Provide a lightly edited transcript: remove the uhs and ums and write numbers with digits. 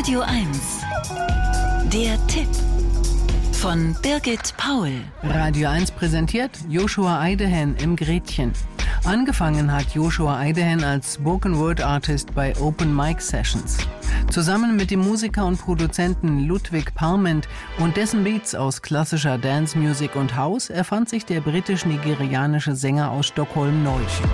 Radio 1. Der Tipp von Birgit Paul. Radio 1 präsentiert Joshua Eidehen im Gretchen. Angefangen hat Joshua Eidehen als Spoken Word Artist bei Open Mic Sessions. Zusammen mit dem Musiker und Produzenten Ludwig Parment und dessen Beats aus klassischer Dance Music und House erfand sich der britisch-nigerianische Sänger aus Stockholm neu.